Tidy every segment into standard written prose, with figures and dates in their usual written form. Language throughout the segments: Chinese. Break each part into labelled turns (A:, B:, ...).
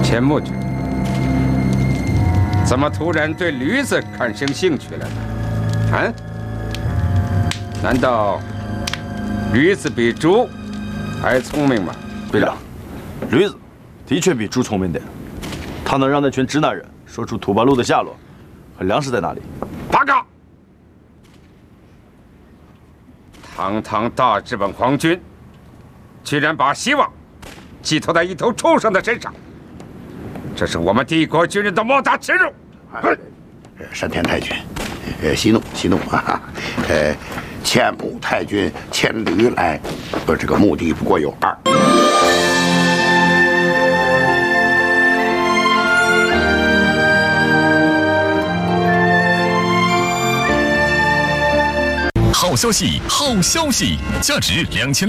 A: 钱木君，怎么突然对驴子产生兴趣了呢？啊？难道驴子比猪还聪明吗？
B: 队长，驴子的确比猪聪明点，它能让那群直男人说出土八路的下落和粮食在哪里。
A: 报告！堂堂大日本皇军，居然把希望寄托在一头畜生的身上，这是我们帝国军人的莫大耻辱！
C: 山田太君，息怒息怒啊！千木太君牵驴来，这个目的不过有二。
D: 好消息！好消息！价值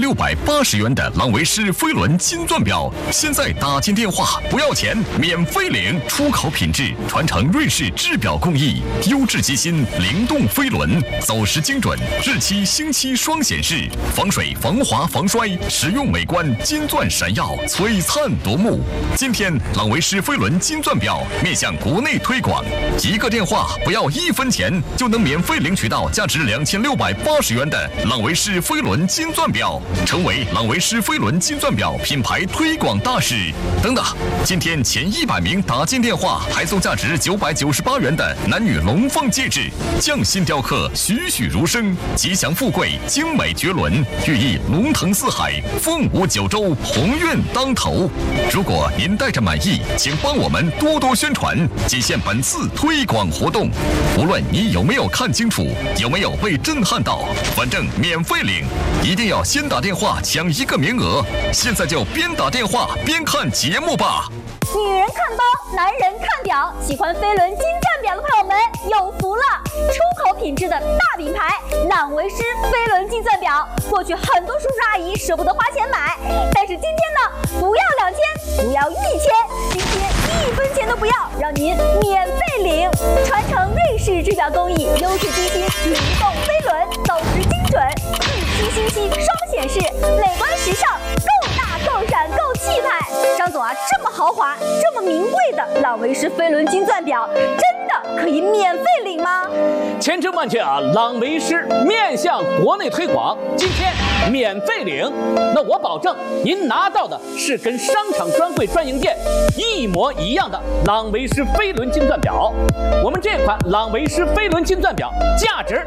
D: 2680元的朗维诗飞轮金钻表，现在打进电话不要钱，免费领，出口品质，传承瑞士制表工艺，优质机芯，灵动飞轮，走时精准，日期星期双显示，防水、防滑、防摔，实用美观，金钻闪耀，璀璨夺目。今天朗维诗飞轮金钻表面向国内推广，一个电话不要1分钱，就能免费领取到价值2680元的朗维诗飞轮金钻表，成为朗维诗飞轮金钻表品牌推广大使。等等，今天前100名打进电话还送价值998元的男女龙凤戒指，匠心雕刻，栩栩如生，吉祥富贵，精美绝伦，寓意龙腾四海，凤舞九州，鸿运当头。如果您带着满意，请帮我们多多宣传，仅限本次推广活动。无论你有没有看清楚，有没有被震撼到，反正免费领，一定要先打电话抢1个名额。现在就边打电话边看节目吧。
E: 女人看包，男人看表，喜欢飞轮金钻表的朋友们有福了！出口品质的大品牌朗维诗飞轮金钻表，过去很多叔叔阿姨舍不得花钱买，但是今天呢，不要2000，不要1000，今天1分钱都不要，让您免费领！传承瑞士制表工艺，优质机芯，灵动飞轮，走时精准，日期星期双显示，美观时尚，够大够闪够气派。张总啊，这么豪华，这么名贵的朗维诗飞轮金钻表，真的可以免费领吗？
F: 千真万确啊！朗维诗面向国内推广，今天免费领。那我保证，您拿到的是跟商场专柜专营店一模一样的朗维诗飞轮金钻表。我们这款朗维诗飞轮金钻表价值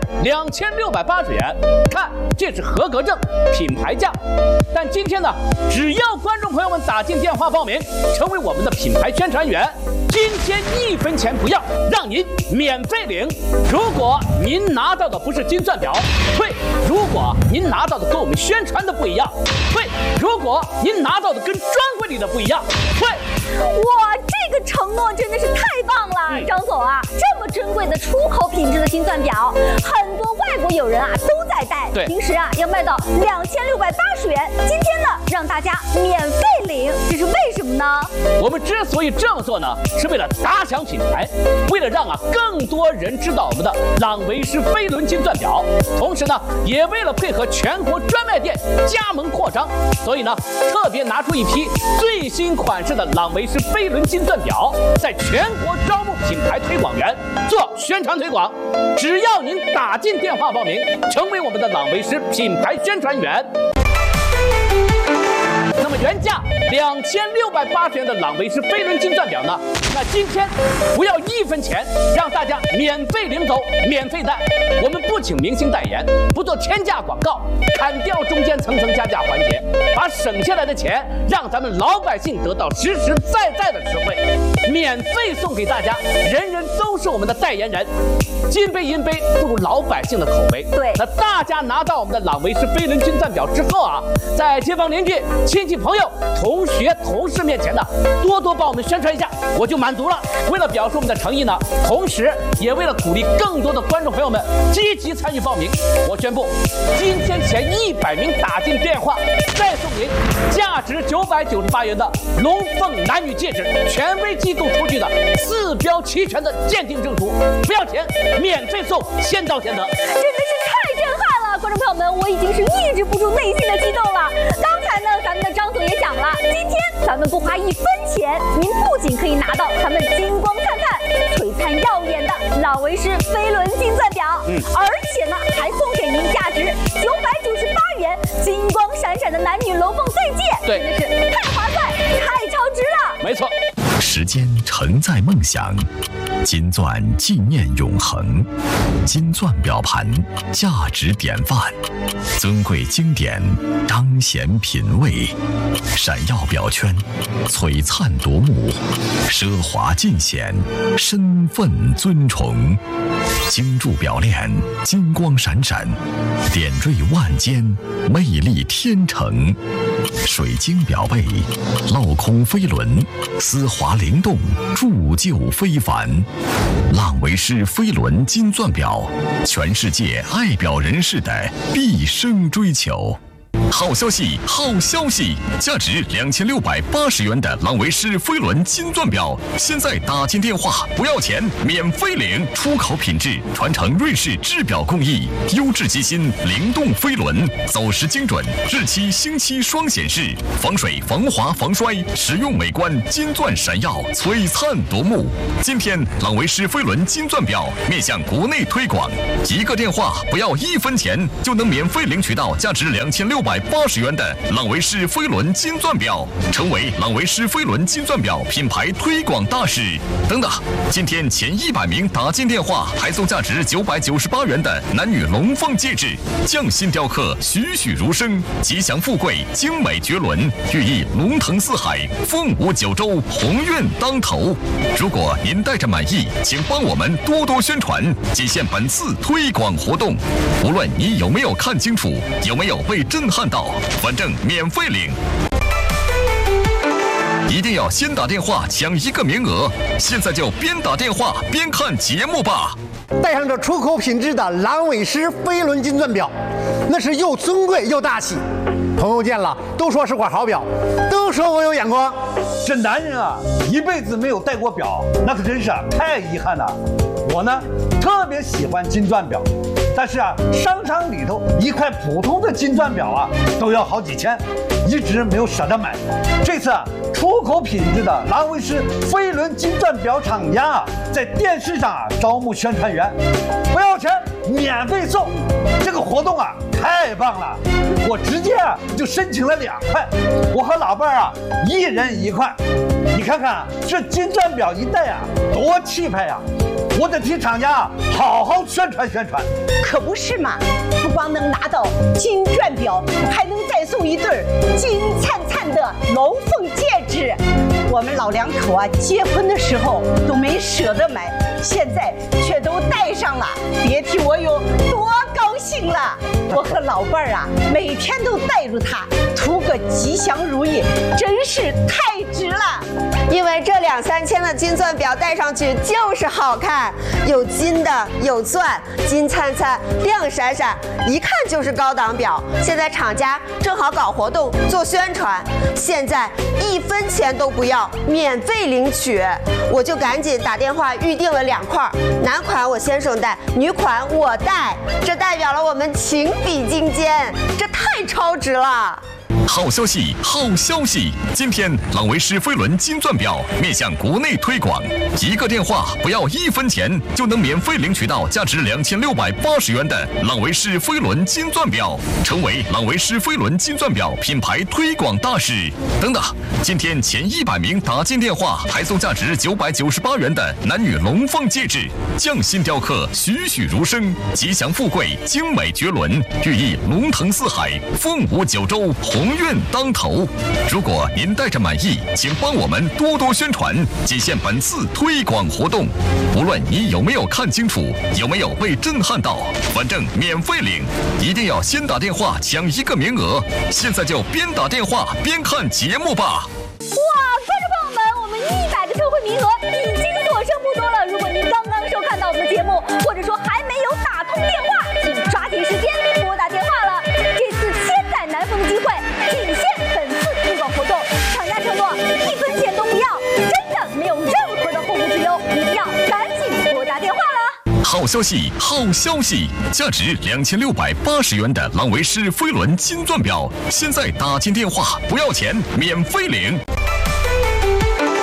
F: 2680元，看这是合格证，品牌价。但今天呢，只要观众朋友们打进电话报名，成为我们的品牌宣传员，今天1分钱不要，让您免费领。如果您拿到的不是金钻表，退；如果您拿到的跟我们宣传的不一样，退；如果您拿到的跟专柜里的不一样，退。
E: 哇，这个承诺真的是太棒了，张总啊，这么珍贵的出口品质的金钻表，很多外国友人啊都在戴，
F: 对，
E: 平时啊要卖到2680元，今天呢让大家免费领，这是为什么呢？
F: 我们之所以这么做呢，是为了打响品牌，为了让更多人知道我们的朗维诗飞轮金钻表，同时呢，也为了配合全国专卖店加盟扩张，所以呢，特别拿出一批最新款式的朗维诗飞轮金钻表，在全国招募品牌推广员做宣传推广。只要您打进电话报名，成为我们的朗维诗品牌宣传员。那么原价2680元的朗维诗飞轮金钻表呢？那今天不要1分钱，让大家免费领走，免费戴。我们不请明星代言，不做天价广告，砍掉中间层层加价环节，把省下来的钱让咱们老百姓得到实实在在的实惠，免费送给大家，人人都是我们的代言人。金杯银杯不如老百姓的口碑。
E: 对，
F: 那大家拿到我们的朗维诗飞轮金钻表之后啊，在街坊邻居、亲戚朋友、同学同事面前呢，多多帮我们宣传一下，我就满足了。为了表示我们的诚意呢，同时也为了鼓励更多的观众朋友们积极参与报名，我宣布，今天前100名打进电话，再送您价值998元的龙凤男女戒指，权威机构出具的4标齐全的鉴定证书，不要钱，免费送，先到先得。
E: 真的是太震撼了，观众朋友们，我已经是抑制不住内心的激动了。刚才呢，咱们的张总也讲了，今天咱们不花1分钱， 元，您不仅可以拿到咱们金光灿灿、璀璨耀眼的朗维诗飞轮金钻表，而且呢还送给您价值998元、金光闪闪的男女龙凤钻戒，真的是太划算、太超值了。
F: 没错。
D: 时间承载梦想，金钻纪念永恒，金钻表盘价值典范，尊贵经典彰显品味，闪耀表圈璀璨夺目，奢华尽显身份尊崇，精铸表链金光闪闪，点缀万间魅力天成，水晶表背镂空飞轮丝滑灵动，铸就非凡。浪维诗飞轮金钻表，全世界爱表人士的毕生追求。好消息，好消息！价值2680元的朗维诗飞轮金钻表，现在打进电话不要钱，免费领，出口品质，传承瑞士制表工艺，优质机芯，灵动飞轮，走时精准，日期星期双显示，防水、防滑、防摔，实用美观，金钻闪耀，璀璨夺目。今天朗维诗飞轮金钻表面向国内推广，一个电话不要1分钱，就能免费领取到价值2680元的朗维诗飞轮金钻表，成为朗维诗飞轮金钻表品牌推广大使。等等，今天前100名打进电话还送价值998元的男女龙凤戒指，匠心雕刻，栩栩如生，吉祥富贵，精美绝伦，寓意龙腾四海，凤舞九州，鸿运当头。如果您带着满意，请帮我们多多宣传，仅限本次推广活动。无论你有没有看清楚，有没有被震撼到，反正免费领。一定要先打电话抢1个名额，现在就边打电话边看节目吧。
G: 带上这出口品质的朗维诗飞轮金钻表，那是又尊贵又大气。朋友见了都说是块好表，都说我有眼光。
H: 这男人啊，一辈子没有戴过表，那可真是太遗憾了。我呢，特别喜欢金钻表，但是啊，商场里头一块普通的金钻表啊，都要好几千，一直没有舍得买。这次啊，出口品质的朗维诗飞轮金钻表厂家啊，在电视上啊招募宣传员，不要钱，免费送。这个活动啊，太棒了！我直接啊就申请了2块，我和老伴儿啊1人1块。你看看这金钻表一戴啊，多气派呀！我得替厂家啊好好宣传宣传。
I: 可不是嘛，不光能拿到金钻表，还能再送一对金灿灿的龙凤戒指。我们老2口啊，结婚的时候都没舍得买，现在却都戴上了，别提我有多高兴了。我和老伴儿啊，每天都带着它，图个吉祥如意，真是太值了。
J: 因为这2、3千的金钻表戴上去就是好看，有金的，有钻，金灿灿，亮闪闪，一看就是高档表。现在厂家正好搞活动做宣传，现在1分钱都不要，免费领取。我就赶紧打电话预定了2块，男款我先生戴，女款我戴，这代表了我们情比金坚，这太超值了。
D: 好消息，好消息！今天朗维诗飞轮金钻表面向国内推广，一个电话不要1分钱，就能免费领取到价值2680元的朗维诗飞轮金钻表，成为朗维诗飞轮金钻表品牌推广大使。等等，今天前100名打进电话还送价值998元的男女龙凤戒指，匠心雕刻，栩栩如生，吉祥富贵，精美绝伦，寓意龙腾四海，凤舞九州，鸿运当头。如果您带着满意，请帮我们多多宣传，仅限本次推广活动。无论你有没有看清楚，有没有被震撼到，反正免费领。一定要先打电话抢1个名额，现在就边打电话边看节目吧。
E: 哇，观众朋友们，我们100个特惠名额已经所剩不多了。如果您刚刚收看到我们的节目，或者说还没有打通电话，请抓紧时间拨打电话了。这次千载难逢的机会，仅限本次推广活动，厂家承诺1分钱都不要，真的没有任何的后顾之忧，一定要赶紧拨打电话了。
D: 好消息，好消息！价值2680元的朗维诗飞轮金钻表，现在打进电话不要钱，免费领。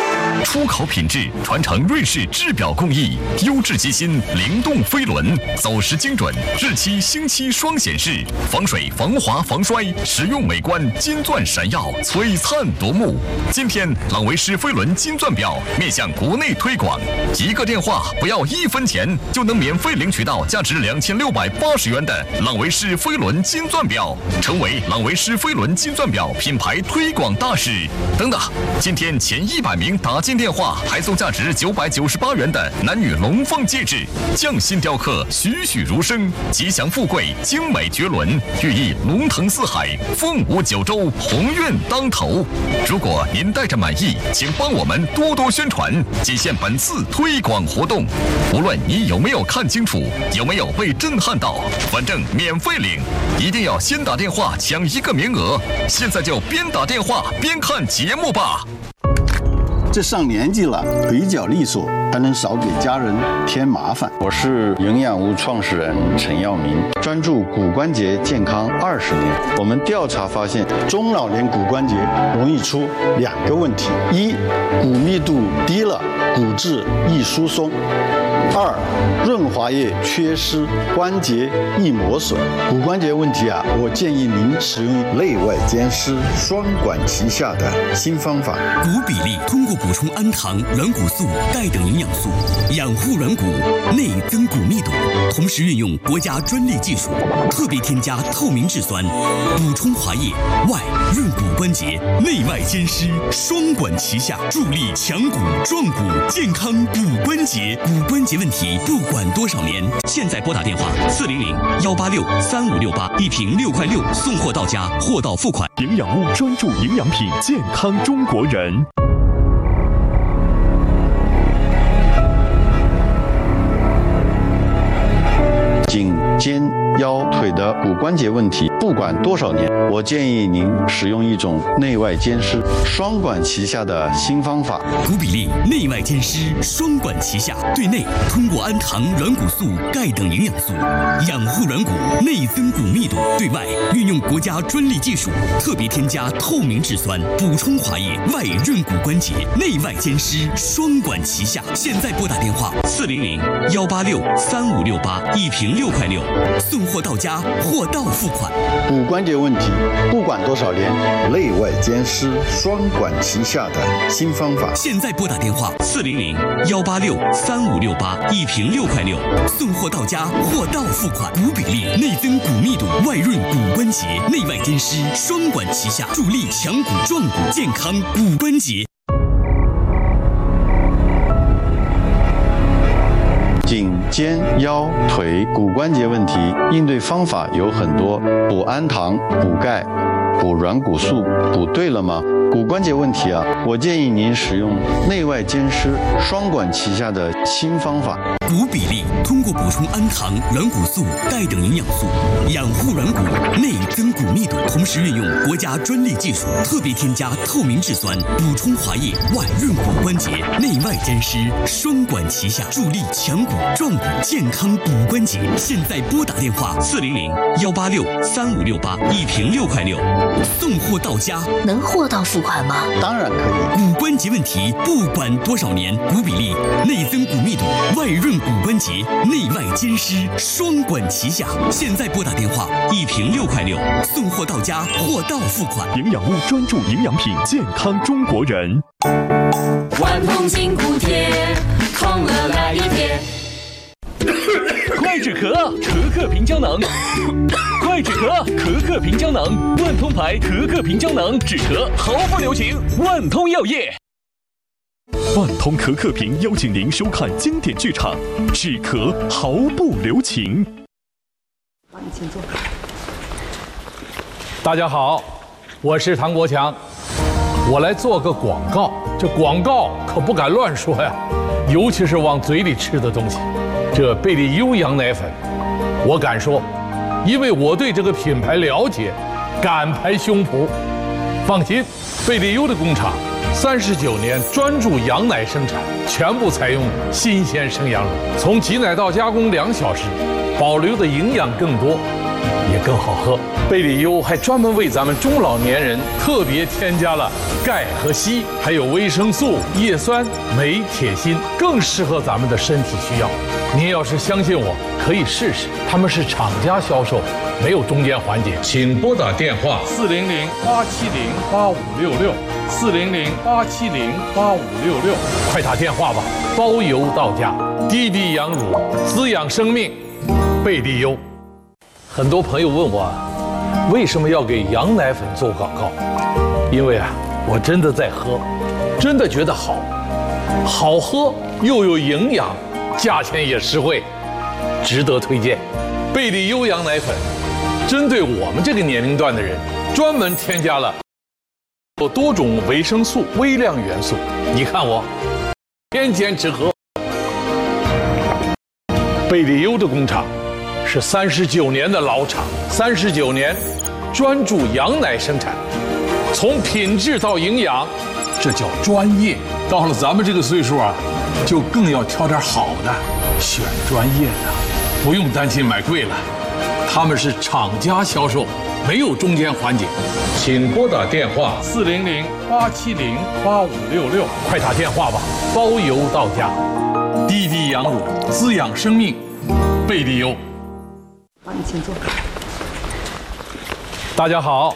D: 出口品质传承瑞士制表工艺，优质机芯灵动飞轮，走时精准，日期星期双显示，防水防滑防摔，实用美观，金钻闪耀，璀璨夺目。今天朗维诗飞轮金钻表面向国内推广，一个电话不要1分钱就能免费领取到价值2680元的朗维诗飞轮金钻表，成为朗维诗飞轮金钻表品牌推广大使。等等，今天前100名打进电话还送价值998元的男女龙凤戒指，匠心雕刻，栩栩如生，吉祥富贵，精美绝伦，寓意龙腾四海，凤舞九州，鸿运当头。如果您带着满意，请帮我们多多宣传，仅限本次推广活动。无论你有没有看清楚，有没有被震撼到，反正免费领，一定要先打电话抢1个名额。现在就边打电话边看节目吧。
K: 这上年纪了，腿脚利索，还能少给家人添麻烦。我是营养屋创始人陈耀明，专注骨关节健康20年。我们调查发现，中老年骨关节容易出2个问题：一，骨密度低了，骨质易疏松；二，润滑液缺失，关节易磨损。骨关节问题我建议您使用内外兼施双管齐下的新方法。
L: 骨比例通过补充氨糖、软骨素、钙等营养素，养护软骨，内增骨密度，同时运用国家专利技术，特别添加透明质酸，补充滑液，外润骨关节，内外兼施，双管齐下，助力强骨壮骨，健康骨关节。骨关节问题不管多少年，现在拨打电话400-186-3568，一瓶6块6，送货到家，货到付款。
M: 营养屋专注营养品，健康中国人。
K: 颈、肩、腰、腿的骨关节问题，不管多少年，我建议您使用一种内外兼施、双管齐下的新方法。
L: 骨比例内外兼施，双管齐下，对内通过氨糖、软骨素、钙等营养素养护软骨，内增骨密度；对外运用国家专利技术，特别添加透明质酸，补充滑液，外润骨关节，内外兼施，双管齐下。现在拨打电话400-186-3568，一瓶6块6，送货到家，货到付款。
K: 骨关节问题不管多少年，内外兼施，双管齐下的新方法。
L: 现在拨打电话400-186-3568，一瓶6块6，送货到家，货到付款。骨比例内增骨密度，外润骨关节，内外兼施，双管齐下，助力强骨壮骨，健康骨关节。
K: 颈、肩、腰、腿骨关节问题应对方法有很多，补氨糖、补钙、补软骨素，补对了吗？骨关节问题我建议您使用内外兼施、双管齐下的新方法。
L: 骨比例通过补充氨糖、软骨素、钙等营养素，养护软骨，内增骨密度，同时运用国家专利技术，特别添加透明质酸，补充滑液，外润骨关节，内外兼施，双管齐下，助力强骨壮骨，健康骨关节。现在拨打电话400-186-3568，一瓶6块6，送货到家。
N: 能货到付款吗？
K: 当然可以。
L: 骨关节问题不管多少年，骨比例内增骨密度，外润骨关节，内外兼施，双管齐下。现在拨打电话，一瓶6块6，送货到家，货到付款。
M: 营养屋专注营养品，健康中国人。
O: 万通筋骨贴，痛了来一贴。
F: 快止咳，咳咳平胶囊。快止咳，咳咳平胶囊，万通牌咳咳平胶囊，止咳毫不留情。万通药业。
M: 万通咳咳平邀请您收看经典剧场，止咳毫不留情。
I: 帮你请坐。
P: 大家好，我是唐国强，我来做个广告。这广告可不敢乱说呀，尤其是往嘴里吃的东西。这贝利优羊奶粉，我敢说，因为我对这个品牌了解，敢拍胸脯。放心，贝利优的工厂39年专注羊奶生产，全部采用新鲜生羊乳，从挤奶到加工2小时，保留的营养更多， 也更好喝。贝里优还专门为咱们中老年人特别添加了钙和硒，还有维生素、叶酸、镁、铁、锌，更适合咱们的身体需要。您要是相信我，可以试试。他们是厂家销售，没有中间环节。请拨打电话400-870-8566，400-870-8566，快打电话吧，包邮到家。滴滴羊乳，滋养生命，贝利优。很多朋友问我，为什么要给羊奶粉做广告？因为啊，我真的在喝，真的觉得好，好喝又有营养，价钱也实惠，值得推荐。贝利优羊奶粉，针对我们这个年龄段的人，专门添加了有多种维生素、微量元素。你看我，天天只喝。贝利优的工厂是39年的老厂，39年专注羊奶生产，从品质到营养，这叫专业。到了咱们这个岁数啊，就更要挑点好的，选专业的，不用担心买贵了。他们是厂家销售，没有中间环节。请拨打电话400-870-8566，快打电话吧，包邮到家。滴滴羊乳，滋养生命，贝利优。
I: 好，你请坐。
P: 大家好，